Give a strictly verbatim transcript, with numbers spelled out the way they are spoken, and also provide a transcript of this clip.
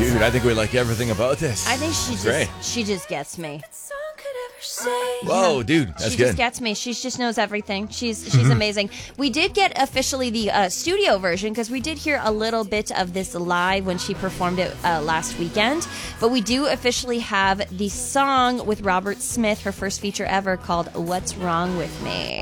Dude, I think we like everything about this. I think she It's just great. she just gets me. Whoa, dude, that's she good. just gets me. She just knows everything. She's she's amazing. We did get officially the uh, studio version because we did hear a little bit of this live when she performed it uh, last weekend. But we do officially have the song with Robert Smith, her first feature ever, called "What's Wrong with Me."